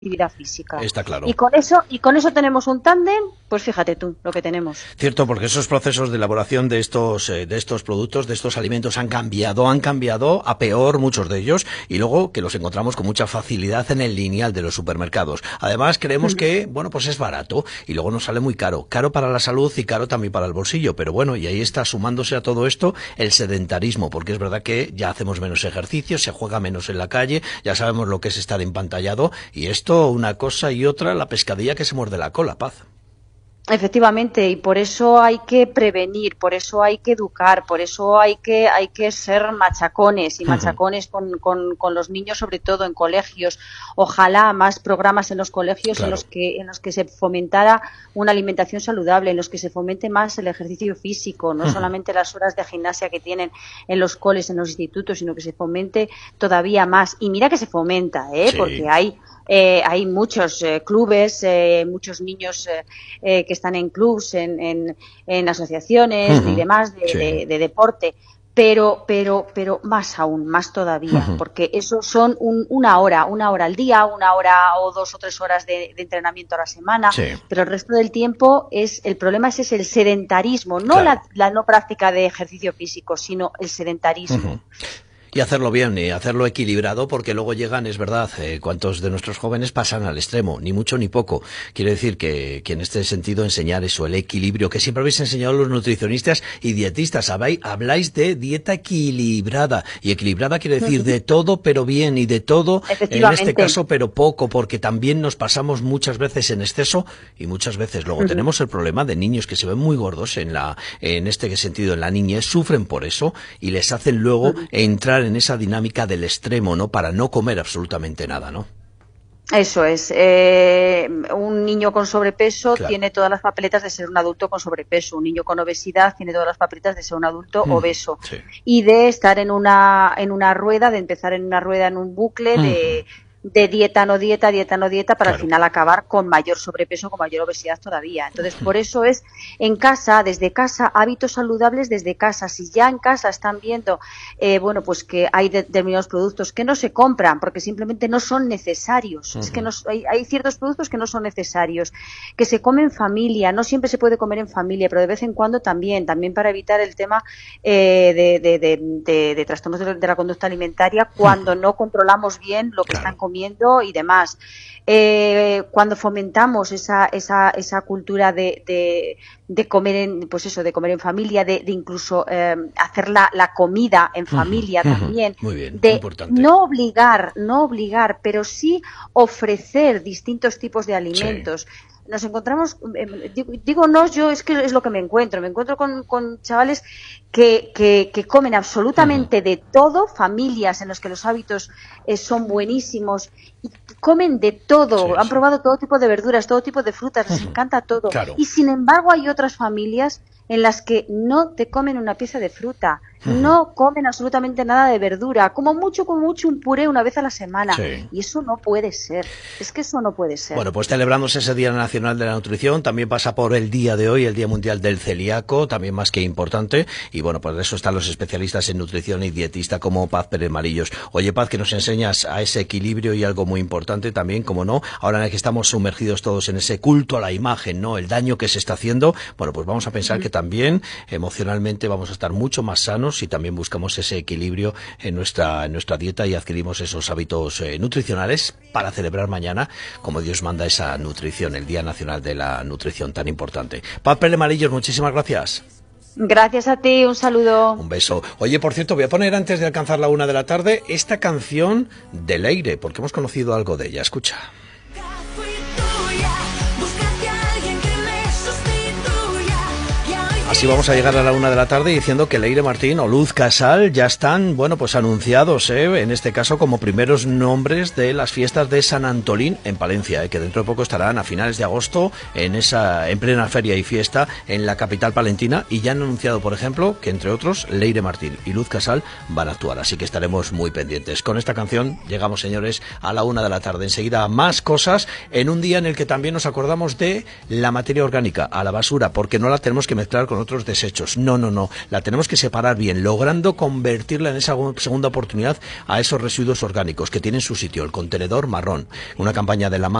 actividad física. Está claro. Y con eso tenemos un tándem, pues fíjate tú lo que tenemos. Cierto, porque esos procesos de elaboración de estos productos, de estos alimentos han cambiado a peor muchos de ellos, y luego que los encontramos con mucha facilidad en el lineal de los supermercados. Además creemos que, bueno, pues es barato y luego nos sale muy caro para la salud y caro también para el bolsillo, pero bueno, y ahí está sumándose a todo esto el sedentarismo, porque es verdad que ya hacemos menos ejercicio, se juega menos en la calle, ya sabemos lo que es estar empantallado, y esto una cosa y otra, la pescadilla que se muerde la cola, Paz. Efectivamente, y por eso hay que prevenir, por eso hay que educar, por eso hay que ser machacones y machacones con los niños, sobre todo en colegios. Ojalá más programas en los colegios, claro, en los que se fomentara una alimentación saludable, en los que se fomente más el ejercicio físico, no solamente las horas de gimnasia que tienen en los coles, en los institutos, sino que se fomente todavía más. Y mira que se fomenta, sí, porque hay muchos clubes, muchos niños que están en clubs, en asociaciones y demás de deporte, pero más aún, más todavía, porque eso son una hora al día, 1 hora o 2 o 3 horas de entrenamiento a la semana, pero el resto del tiempo el problema es el sedentarismo, no la no práctica de ejercicio físico, sino el sedentarismo. Y hacerlo bien, y hacerlo equilibrado, porque luego llegan, es verdad, cuántos de nuestros jóvenes pasan al extremo, ni mucho ni poco. Quiero decir que en este sentido enseñar eso, el equilibrio, que siempre habéis enseñado los nutricionistas y dietistas, habláis de dieta equilibrada, y equilibrada quiere decir de todo pero bien, y de todo en este caso pero poco, porque también nos pasamos muchas veces en exceso, y muchas veces luego tenemos el problema de niños que se ven muy gordos en este sentido, en la niñez, sufren por eso, y les hacen luego entrar en esa dinámica del extremo, ¿no? Para no comer absolutamente nada, ¿no? Eso es. Un niño con sobrepeso tiene todas las papeletas de ser un adulto con sobrepeso. Un niño con obesidad tiene todas las papeletas de ser un adulto obeso. Y de estar en una rueda, de empezar en una rueda, en un bucle de dieta, no dieta, dieta, no dieta, para al final acabar con mayor sobrepeso, con mayor obesidad todavía. Entonces, por eso es en casa, desde casa, hábitos saludables desde casa. Si ya en casa están viendo, pues que hay determinados productos que no se compran porque simplemente no son necesarios. Es que hay ciertos productos que no son necesarios, que se come en familia. No siempre se puede comer en familia, pero de vez en cuando también para evitar el tema de trastornos de la conducta alimentaria cuando no controlamos bien lo que están comiendo y demás. Cuando fomentamos esa cultura de comer de comer en familia, de incluso hacer la comida en familia también, muy bien, de importante. no obligar, pero sí ofrecer distintos tipos de alimentos. Nos encontramos, yo es que es lo que me encuentro con chavales que comen absolutamente de todo, familias en las que los hábitos son buenísimos y comen de todo, han probado todo tipo de verduras, todo tipo de frutas, les encanta todo, y sin embargo hay otras familias en las que no te comen una pieza de fruta, no comen absolutamente nada de verdura, como mucho un puré una vez a la semana, y eso no puede ser, es que eso no puede ser. Bueno, pues celebramos ese Día Nacional de la Nutrición, también pasa por el día de hoy, el Día Mundial del Celíaco, también más que importante, y bueno, pues de eso están los especialistas en nutrición y dietista como Paz Pérez Marillos. Oye, Paz, que nos enseñas a ese equilibrio y algo muy importante también, como no, ahora en que estamos sumergidos todos en ese culto a la imagen, ¿no? El daño que se está haciendo, bueno, pues vamos a pensar que también emocionalmente vamos a estar mucho más sanos si también buscamos ese equilibrio en nuestra dieta y adquirimos esos hábitos nutricionales para celebrar mañana, como Dios manda, esa nutrición, el Día Nacional de la Nutrición tan importante. Paz Pérez Marillos, muchísimas gracias. Gracias a ti, un saludo. Un beso. Oye, por cierto, voy a poner antes de alcanzar la 1 de la tarde esta canción de Leire, porque hemos conocido algo de ella. Escucha. Así vamos a llegar a la 1 de la tarde diciendo que Leire Martín o Luz Casal ya están, bueno, pues anunciados, en este caso como primeros nombres de las fiestas de San Antolín en Palencia, que dentro de poco estarán a finales de agosto en plena feria y fiesta en la capital palentina, y ya han anunciado, por ejemplo, que entre otros Leire Martín y Luz Casal van a actuar, así que estaremos muy pendientes. Con esta canción llegamos, señores, a la 1 de la tarde. Enseguida más cosas en un día en el que también nos acordamos de la materia orgánica, a la basura, porque no la tenemos que mezclar con otros desechos. No, no, no. La tenemos que separar bien, logrando convertirla en esa segunda oportunidad a esos residuos orgánicos que tienen su sitio, el contenedor marrón. Una campaña de la